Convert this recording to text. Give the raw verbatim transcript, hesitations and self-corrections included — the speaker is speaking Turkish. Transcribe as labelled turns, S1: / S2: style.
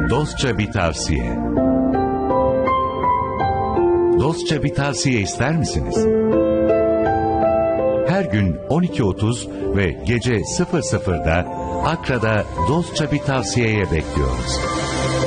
S1: Dostça bir tavsiye. Dostça bir tavsiye ister misiniz? Her gün on iki otuz ve gece sıfır sıfırda Akra'da Dostça bir tavsiyeye bekliyoruz.